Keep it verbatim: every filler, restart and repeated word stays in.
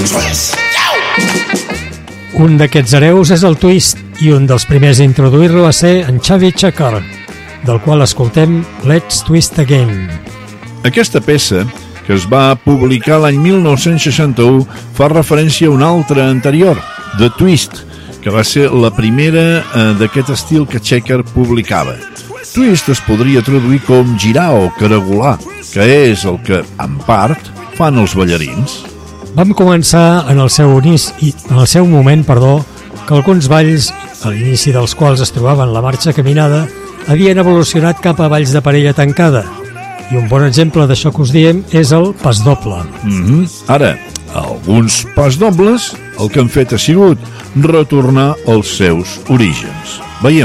Un d'aquests hereus és el twist, i un dels primers a introduir-lo va ser en Xavi Chakar, del qual escoltem Let's Twist Again. Aquesta peça, que es va publicar l'any mil nou-cents seixanta-u, fa referència a una altra anterior, The Twist, que va ser la primera eh, d'aquest estil que Chakar publicava. Twist es podria traduir com girar o caragolar, que és el que, en part, fan els ballarins. Vam començar en el seu inici, en el seu moment, perdó, que alguns balls, a l'inici dels quals es trobaven la marxa caminada, havien evolucionat cap a balls de parella tancada. I un bon exemple d'això que us diem és el pas doble. Mm-hmm. Ara, alguns pas dobles el que han fet ha sigut retornar als seus orígens. Veiem.